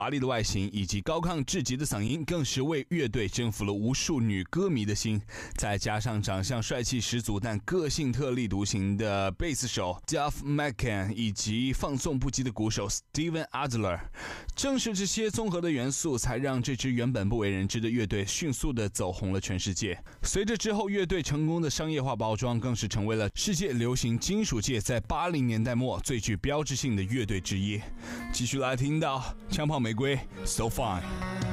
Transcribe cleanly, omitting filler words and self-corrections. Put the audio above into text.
华丽的外形以及高亢至极的嗓音，更是为乐队征服了无数女歌迷的心。再加上长相帅气十足但个性特立独行的贝斯手 Duff McKagan 以及放纵不羁的鼓手 Steven Adler， 正是这些综合的元素才让这支原本不为人知的乐队迅速地走红了全世界。随着之后乐队成功的商业化包装，更是成为了世界流行金属界在80年代末最具标志性的乐队之一。继续来听到枪炮玫瑰 So Fine。